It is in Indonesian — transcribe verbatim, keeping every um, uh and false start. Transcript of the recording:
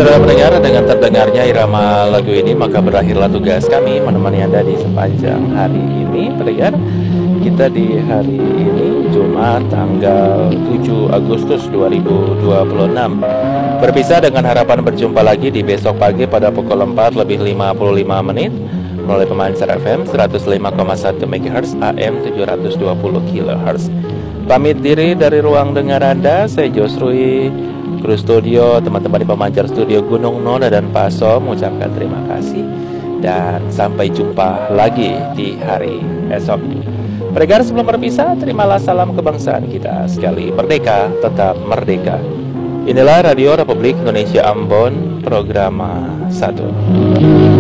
Saudara pendengar, dengan terdengarnya irama lagu ini maka berakhirlah tugas kami menemani Anda di sepanjang hari ini. Pendengar, kita di hari ini Jumat tanggal tujuh Agustus dua ribu dua puluh enam berpisah dengan harapan berjumpa lagi di besok pagi pada pukul empat lebih lima puluh lima menit melalui pemancar F M seratus lima koma satu MHz, A M tujuh ratus dua puluh kilohertz. Pamit diri dari ruang dengar Anda, saya Josrui, kru studio, teman-teman di pemancar studio Gunung Nona dan Paso mengucapkan terima kasih dan sampai jumpa lagi di hari esok. Pendengar, sebelum berpisah, terimalah salam kebangsaan kita sekali. Merdeka, tetap merdeka. Inilah Radio Republik Indonesia Ambon, Programa satu.